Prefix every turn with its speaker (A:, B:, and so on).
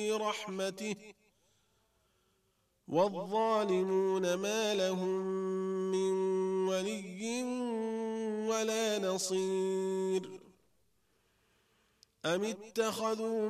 A: رحمته والظالمون ما لهم من ولي ولا نصير أم اتخذوا